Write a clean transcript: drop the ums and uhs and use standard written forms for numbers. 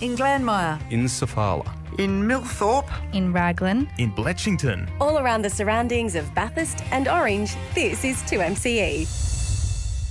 In Glanmire. In Sofala. In Millthorpe. In Raglan. In Bletchington. All around the surroundings of Bathurst and Orange, this is 2MCE.